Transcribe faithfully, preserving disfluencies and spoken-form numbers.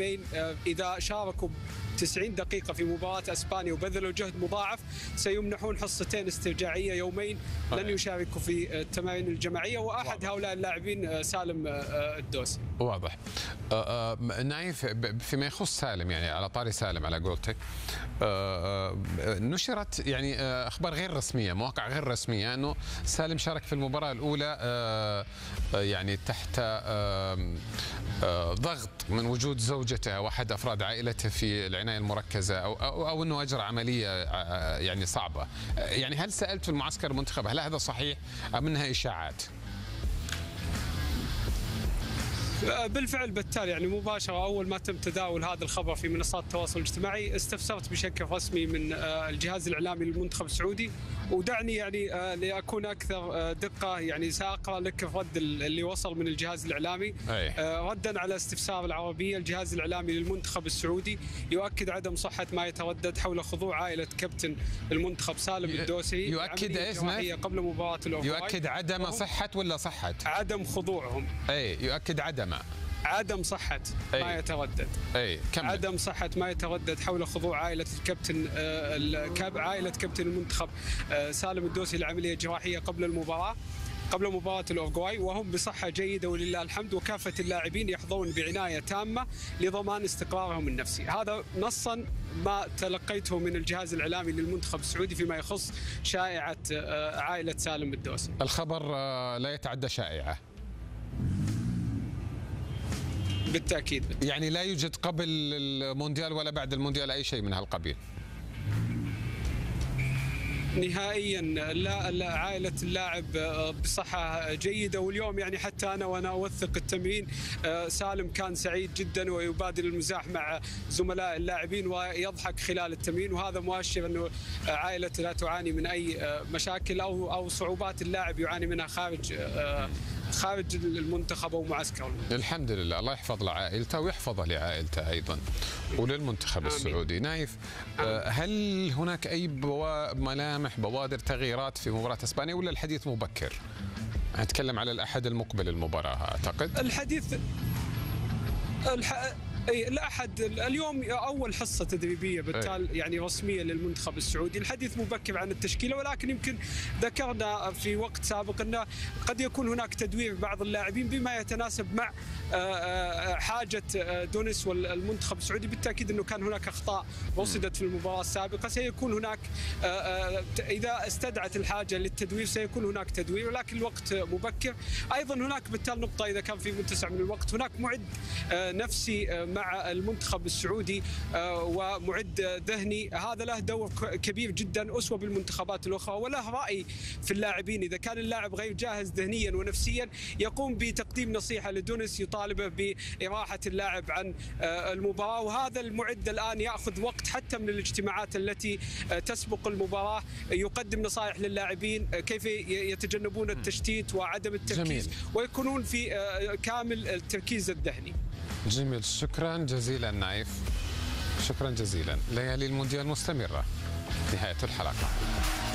اللاعبين إذا شاركوا تسعين دقيقة في مباراة أسبانيا وبذلوا جهد مضاعف سيمنحون حصتين استرجاعية يومين لن يشاركوا في التمارين الجماعية، وأحد هؤلاء اللاعبين سالم الدوسي. واضح. آه آه نايف، فيما يخص سالم، يعني على طاري سالم على قولتك، آه آه نشرت يعني آه أخبار غير رسمية، مواقع غير رسمية، أنه سالم شارك في المباراة الأولى آه آه يعني تحت آه آه ضغط من وجود زوجته وأحد أفراد عائلته في العناية المركزة، أو, أو, أو أنه أجرى عملية آه يعني صعبة. يعني هل سألت في المعسكر المنتخب هل هذا صحيح أم أنها إشاعات؟ بالفعل بالتالي يعني مباشرة أول ما تم تداول هذا الخبر في منصات التواصل الاجتماعي استفسرت بشكل رسمي من الجهاز الإعلامي للمنتخب السعودي، ودعني يعني لأكون أكثر دقة يعني سأقرأ لك الرد اللي وصل من الجهاز الإعلامي. أي. ردا على استفسار العربية، الجهاز الإعلامي للمنتخب السعودي يؤكد عدم صحة ما يتردد حول خضوع عائلة كابتن المنتخب سالم الدوسي يؤكد إيش قبل مباراة الأوروغواي. يؤكد عدم صحة ولا صحة؟ عدم خضوعهم. أي يؤكد عدم عدم صحة أي. ما يتردد. أي. كمل. عدم صحة ما يتردد حول خضوع عائلة الكابتن آه عائلة كابتن المنتخب آه سالم الدوسي لعملية جراحية قبل المباراة قبل مباراة الأوروغواي، وهم بصحة جيدة ولله الحمد، وكافة اللاعبين يحظون بعناية تامة لضمان استقرارهم النفسي. هذا نصا ما تلقيته من الجهاز الإعلامي للمنتخب السعودي فيما يخص شائعة آه عائلة سالم الدوسي. الخبر آه لا يتعدى شائعة. بالتأكيد, بالتأكيد يعني لا يوجد قبل المونديال ولا بعد المونديال أي شيء من هالقبيل نهائيا. لا, لا عائلة اللاعب بصحة جيدة، واليوم يعني حتى أنا وأنا أوثق التمرين سالم كان سعيد جدا ويبادل المزاح مع زملاء اللاعبين ويضحك خلال التمرين، وهذا مؤشر أنه عائلته لا تعاني من أي مشاكل أو أو صعوبات اللاعب يعاني منها خارج خارج المنتخب او معسكر المنتخب. الحمد لله، الله يحفظ له عائلته ويحفظه لعائلته ايضا وللمنتخب آمين. السعودي. نايف، آمين. هل هناك اي بوا... ملامح بوادر تغييرات في مباراة اسبانيا ولا الحديث مبكر؟ اتكلم على الاحد المقبل المباراة اعتقد. الحديث الح... اي الاحد اليوم اول حصه تدريبيه بالتالي يعني رسميه للمنتخب السعودي. الحديث مبكر عن التشكيله، ولكن يمكن ذكرنا في وقت سابق انه قد يكون هناك تدوير بعض اللاعبين بما يتناسب مع حاجه دونيس والمنتخب السعودي. بالتاكيد انه كان هناك اخطاء رصدت في المباراه السابقه، سيكون هناك اذا استدعت الحاجه للتدوير سيكون هناك تدوير، ولكن الوقت مبكر. ايضا هناك بالتالي نقطه اذا كان في متسع من الوقت، هناك معد نفسي مع المنتخب السعودي ومعد ذهني، هذا له دور كبير جدا أسوة بالمنتخبات الأخرى، وله رأي في اللاعبين. إذا كان اللاعب غير جاهز ذهنيا ونفسيا يقوم بتقديم نصيحة لدونيس يطالبه بإراحة اللاعب عن المباراة، وهذا المعد الآن يأخذ وقت حتى من الاجتماعات التي تسبق المباراة، يقدم نصائح للاعبين كيف يتجنبون التشتيت وعدم التركيز جميل. ويكونون في كامل التركيز الذهني. جميل، شكرا جزيلا نايف، شكرا جزيلا. ليالي المونديال مستمرة. نهاية الحلقة.